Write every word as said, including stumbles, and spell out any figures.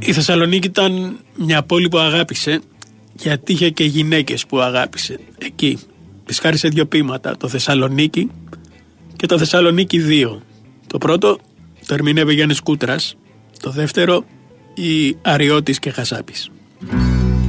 Η Θεσσαλονίκη ήταν μια πόλη που αγάπησε, γιατί είχε και γυναίκες που αγάπησε εκεί. Της χάρισε δύο ποίηματα, το Θεσσαλονίκη και το Θεσσαλονίκη δύο. Το πρώτο το ερμηνεύει Γιάννης Κούτρας, το δεύτερο η Αριώτης και Χασάπης.